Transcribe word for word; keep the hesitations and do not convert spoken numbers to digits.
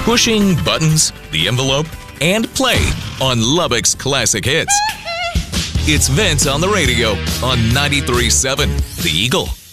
pushing buttons, the envelope, and play on Lubbock's classic hits. It's Vince on the radio on ninety-three point seven The Eagle.